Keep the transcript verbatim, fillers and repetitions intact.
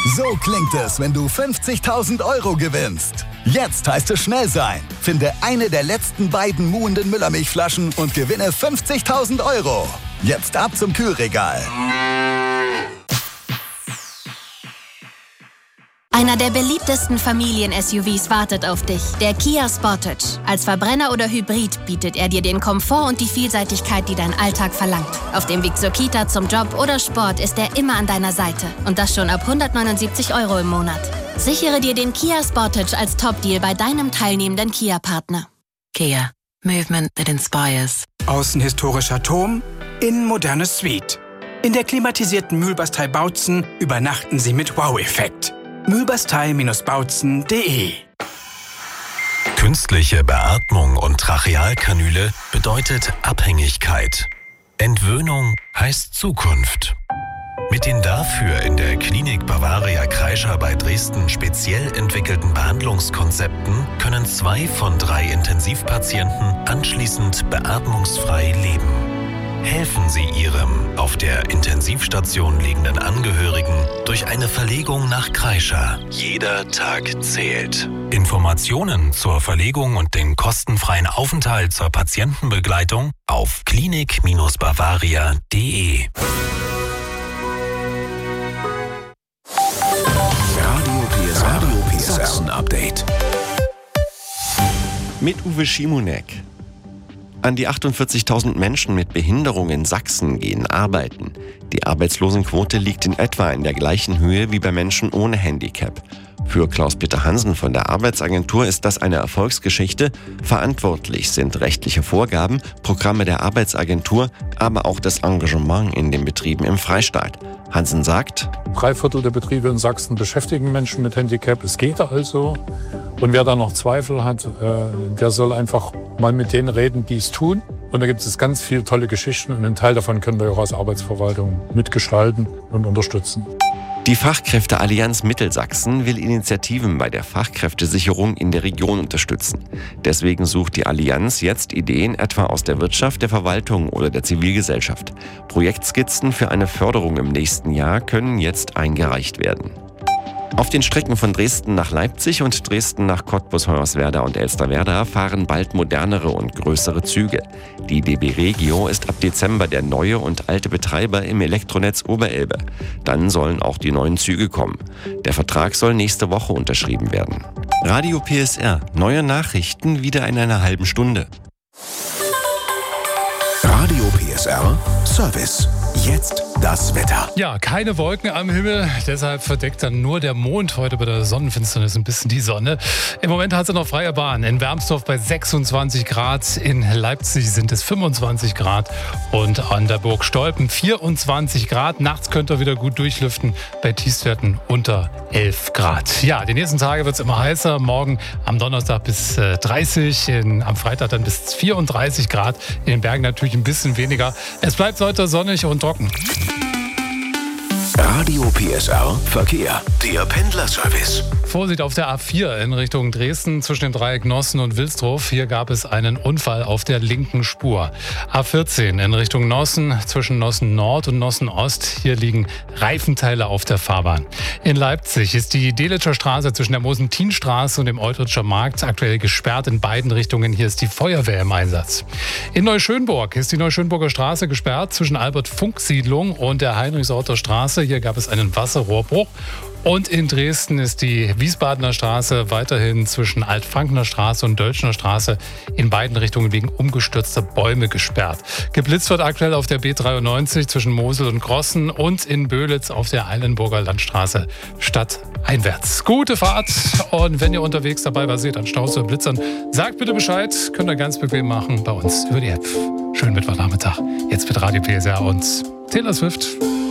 So klingt es, wenn du fünfzigtausend Euro gewinnst. Jetzt heißt es schnell sein. Finde eine der letzten beiden muhenden Müllermilchflaschen und gewinne fünfzigtausend Euro. Jetzt ab zum Kühlregal. Einer der beliebtesten Familien-S U Vs wartet auf dich, der Kia Sportage. Als Verbrenner oder Hybrid bietet er dir den Komfort und die Vielseitigkeit, die dein Alltag verlangt. Auf dem Weg zur Kita, zum Job oder Sport ist er immer an deiner Seite. Und das schon ab hundertneunundsiebzig Euro im Monat. Sichere dir den Kia Sportage als Top-Deal bei deinem teilnehmenden Kia-Partner. Kia. Movement that inspires. Außen historischer Turm, innen moderne Suite. In der klimatisierten Mühlbastei Bautzen übernachten Sie mit Wow-Effekt. mühlbastei Bindestrich bautzen punkt de. Künstliche Beatmung und Trachealkanüle bedeutet Abhängigkeit. Entwöhnung heißt Zukunft. Mit den dafür in der Klinik Bavaria Kreischer bei Dresden speziell entwickelten Behandlungskonzepten können zwei von drei Intensivpatienten anschließend beatmungsfrei leben. Helfen Sie Ihrem auf der Intensivstation liegenden Angehörigen durch eine Verlegung nach Kreischer. Jeder Tag zählt. Informationen zur Verlegung und den kostenfreien Aufenthalt zur Patientenbegleitung auf klinik Bindestrich bavaria punkt de. Radio P S R, Radio P S R Sachsen-Update. Mit Uwe Schimonek. An die achtundvierzigtausend Menschen mit Behinderung in Sachsen gehen arbeiten. Die Arbeitslosenquote liegt in etwa in der gleichen Höhe wie bei Menschen ohne Handicap. Für Klaus-Peter Hansen von der Arbeitsagentur ist das eine Erfolgsgeschichte. Verantwortlich sind rechtliche Vorgaben, Programme der Arbeitsagentur, aber auch das Engagement in den Betrieben im Freistaat. Hansen sagt: Drei Viertel der Betriebe in Sachsen beschäftigen Menschen mit Handicap. Es geht also. Und wer da noch Zweifel hat, der soll einfach mal mit denen reden, die es tun. Und da gibt es ganz viele tolle Geschichten und einen Teil davon können wir auch als Arbeitsverwaltung mitgestalten und unterstützen. Die Fachkräfteallianz Mittelsachsen will Initiativen bei der Fachkräftesicherung in der Region unterstützen. Deswegen sucht die Allianz jetzt Ideen etwa aus der Wirtschaft, der Verwaltung oder der Zivilgesellschaft. Projektskizzen für eine Förderung im nächsten Jahr können jetzt eingereicht werden. Auf den Strecken von Dresden nach Leipzig und Dresden nach Cottbus, Hoyerswerda und Elsterwerda fahren bald modernere und größere Züge. Die D B Regio ist ab Dezember der neue und alte Betreiber im Elektronetz Oberelbe. Dann sollen auch die neuen Züge kommen. Der Vertrag soll nächste Woche unterschrieben werden. Radio P S R, neue Nachrichten wieder in einer halben Stunde. Radio P S R Service. Jetzt das Wetter. Ja, keine Wolken am Himmel, deshalb verdeckt dann nur der Mond heute bei der Sonnenfinsternis ein bisschen die Sonne. Im Moment hat sie noch freie Bahn. In Wermsdorf bei sechsundzwanzig Grad, in Leipzig sind es fünfundzwanzig Grad und an der Burg Stolpen vierundzwanzig Grad. Nachts könnt ihr wieder gut durchlüften bei Tiefstwerten unter elf Grad. Ja, die nächsten Tage wird es immer heißer. Morgen am Donnerstag bis äh, dreißig, in, am Freitag dann bis vierunddreißig Grad. In den Bergen natürlich ein bisschen weniger. Es bleibt heute sonnig und trocken. Radio P S R Verkehr. Der Pendlerservice. Vorsicht auf der A vier in Richtung Dresden zwischen dem Dreieck Nossen und Wilsdruff. Hier gab es einen Unfall auf der linken Spur. A vierzehn in Richtung Nossen zwischen Nossen Nord und Nossen Ost. Hier liegen Reifenteile auf der Fahrbahn. In Leipzig ist die Delitscher Straße zwischen der Mosentinstraße und dem Eutritscher Markt aktuell gesperrt in beiden Richtungen. Hier ist die Feuerwehr im Einsatz. In Neuschönburg ist die Neuschönburger Straße gesperrt zwischen Albert-Funk-Siedlung und der Heinrichsorter Straße. Hier gab es einen Wasserrohrbruch. Und in Dresden ist die Wiesbadener Straße weiterhin zwischen Altfrankner Straße und Dölschner Straße in beiden Richtungen wegen umgestürzter Bäume gesperrt. Geblitzt wird aktuell auf der B dreiundneunzig zwischen Mosel und Grossen und in Böhlitz auf der Eilenburger Landstraße stadteinwärts. Gute Fahrt und wenn ihr unterwegs dabei war, seht an Staus oder Blitzern, sagt bitte Bescheid, könnt ihr ganz bequem machen bei uns über die App. Schönen Mittwochnachmittag. Jetzt mit Radio P S R und Taylor Swift.